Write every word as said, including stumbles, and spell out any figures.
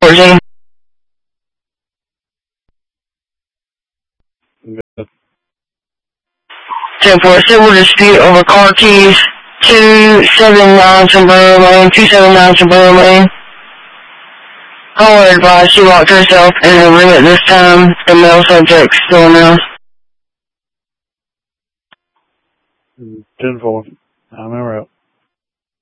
fourteen. Good. ten four, civil dispute over car keys, two seven nine Sombrero Lane, two seven nine Sombrero Lane. Caller advised she locked herself in her room at this time. The male subject still in the house. ten four. I'm in route.